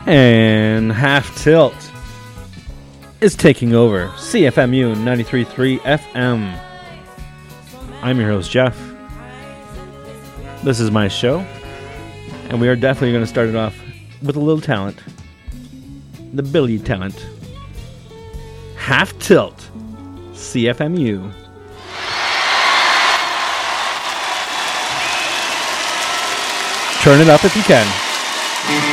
And Half Tilt is taking over CFMU 93.3 FM. I'm your host, Jeff. This is my show, and we are definitely going to start it off with a little talent. The Billy talent. Half Tilt, CFMU. Turn it up if you can.